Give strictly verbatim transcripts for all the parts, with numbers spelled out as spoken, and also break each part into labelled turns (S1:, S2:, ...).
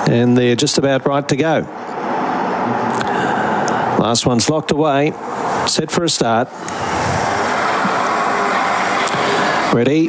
S1: And they're just about right to go. Last one's locked away. Set for a start. Ready.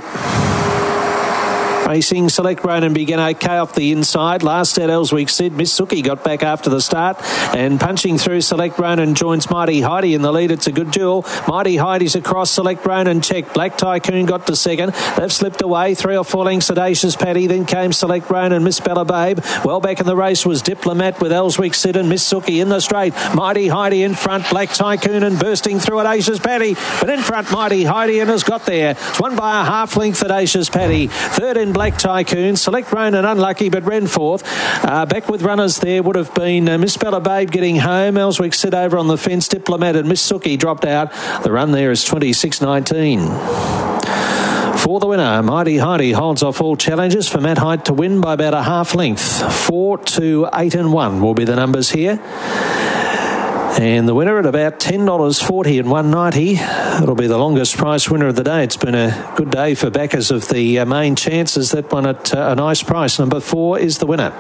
S1: Racing, Select Ronan began okay off the inside. Last out, Elswick Sid. Miss Suki got back after the start. And punching through, Select Ronan joins Mighty Heidi in the lead. It's a good duel. Mighty Heidi's across. Select Ronan checked. Black Tycoon got to second. They've slipped away. Three or four lengths, Audacious Paddy. Then came Select Ronan, Miss Bella Babe. Well back in the race was Diplomat with Elswick Sid and Miss Suki in the straight. Mighty Heidi in front. Black Tycoon and bursting through Audacious Paddy. But in front, Mighty Heidi and has got there. It's won by a half length, Audacious Paddy. Third in Black Tycoon. Select Ronan unlucky but ran fourth. Uh, back with runners there would have been uh, Miss Bella Babe getting home. Elswick sit over on the fence. Diplomat and Miss Suki dropped out. The run there is twenty-six nineteen. For the winner, Mighty Heidi holds off all challenges for Matt Height to win by about a half length. Four, two, eight and one will be the numbers here. And the winner at about ten dollars forty and one ninety. It'll be the longest price winner of the day. It's been a good day for backers of the uh, main chances. That one at uh, a nice price. Number four is the winner.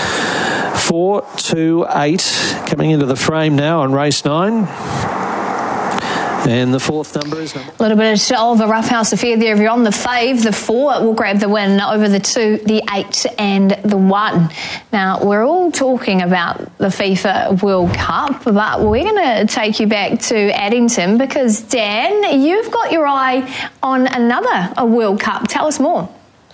S1: Four, two, eight coming into the frame now on race nine. And the fourth number is number...
S2: A little bit of a roughhouse affair there. If you're on the fave, the four will grab the win over the two, the eight and the one. Now, we're all talking about the FIFA World Cup, but we're going to take you back to Addington because, Dan, you've got your eye on another a World Cup. Tell us more.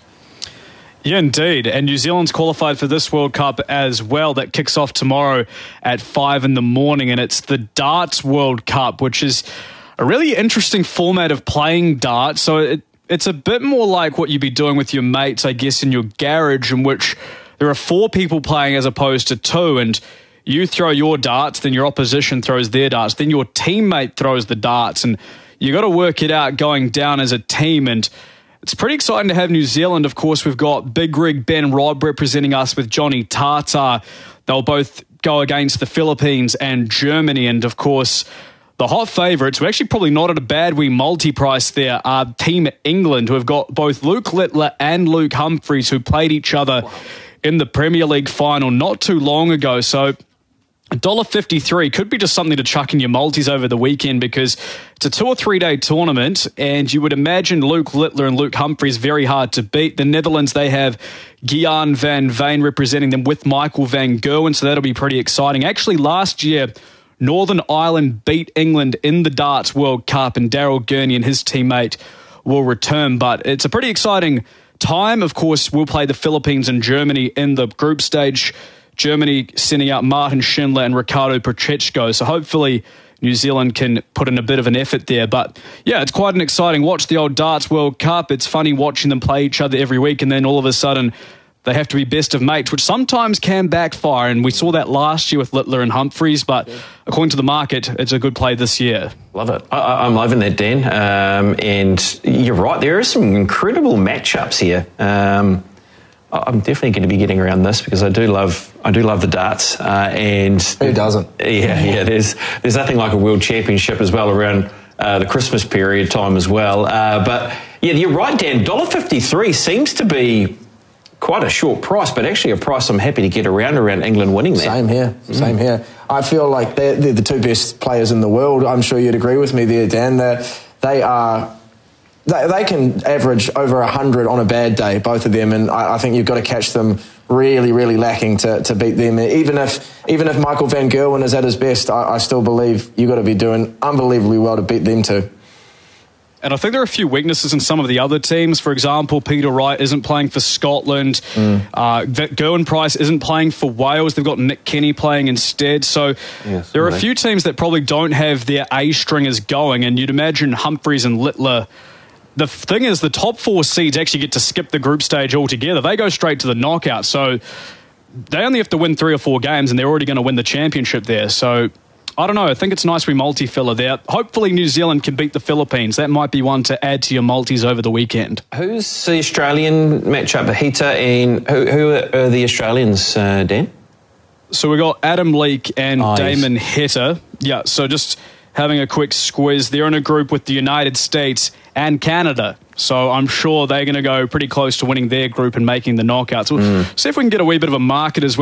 S3: Yeah, indeed. And New Zealand's qualified for this World Cup as well. That kicks off tomorrow at five in the morning, and it's the Darts World Cup, which is a really interesting format of playing darts. So it, it's a bit more like what you'd be doing with your mates, I guess, in your garage, in which there are four people playing as opposed to two, and you throw your darts, then your opposition throws their darts, then your teammate throws the darts, and you got to work it out going down as a team. And it's pretty exciting to have New Zealand. Of course, we've got Big Rig Ben Robb representing us with Johnny Tartar. They'll both go against the Philippines and Germany, and of course, the hot favourites, who actually probably not at a bad wee multi-price there, are Team England, who have got both Luke Littler and Luke Humphries, who played each other in the Premier League final not too long ago. So one dollar fifty-three could be just something to chuck in your multis over the weekend, because it's a two or three day tournament, and you would imagine Luke Littler and Luke Humphries very hard to beat. The Netherlands, they have Gian van Veen representing them with Michael van Gerwen, so that'll be pretty exciting. Actually, last year, Northern Ireland beat England in the Darts World Cup, and Daryl Gurney and his teammate will return. But it's a pretty exciting time. Of course, we'll play the Philippines and Germany in the group stage. Germany sending out Martin Schindler and Ricardo Pacheco. So hopefully New Zealand can put in a bit of an effort there. But yeah, it's quite an exciting watch, the old Darts World Cup. It's funny watching them play each other every week, and then all of a sudden they have to be best of mates, which sometimes can backfire. And we saw that last year with Littler and Humphries, but according to the market, it's a good play this year.
S4: Love it. I, I'm loving that, Dan. Um, and you're right, there are some incredible matchups here. Um, I'm definitely going to be getting around this because I do love I do love the darts. Uh, and
S5: who doesn't?
S4: Yeah, yeah. There's there's nothing like a World Championship as well around uh, the Christmas period time as well. Uh, but yeah, you're right, Dan. one dollar fifty-three seems to be quite a short price, but actually a price I'm happy to get around around England winning that.
S5: Same here, same mm. here. I feel like they're, they're the two best players in the world. I'm sure you'd agree with me there, Dan. They're, they are... They, they can average over one hundred on a bad day, both of them, and I, I think you've got to catch them really, really lacking to, to beat them. Even if even if Michael van Gerwen is at his best, I, I still believe you've got to be doing unbelievably well to beat them too.
S3: And I think there are a few weaknesses in some of the other teams. For example, Peter Wright isn't playing for Scotland. Mm. Uh, Gerwyn Price isn't playing for Wales. They've got Nick Kenny playing instead. So yes, there are a few teams that probably don't have their A-stringers going, and you'd imagine Humphries and Littler. The thing is, the top four seeds actually get to skip the group stage altogether. They go straight to the knockout. So they only have to win three or four games, and they're already going to win the championship there. So I don't know. I think it's nice we multi-filler there. Hopefully New Zealand can beat the Philippines. That might be one to add to your multis over the weekend.
S4: Who's the Australian matchup? Hita, and who, who are the Australians, uh, Dan?
S3: So we got Adam Leake and
S4: oh,
S3: Damon
S4: yes.
S3: Heta. Yeah, so just having a quick squiz. They're in a group with the United States and Canada. So I'm sure they're going to go pretty close to winning their group and making the knockouts. We'll mm. see if we can get a wee bit of a market as well.